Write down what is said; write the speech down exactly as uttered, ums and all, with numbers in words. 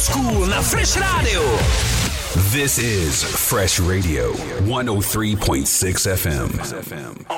School na Fresh Radio. This is Fresh Radio one oh three point six F M.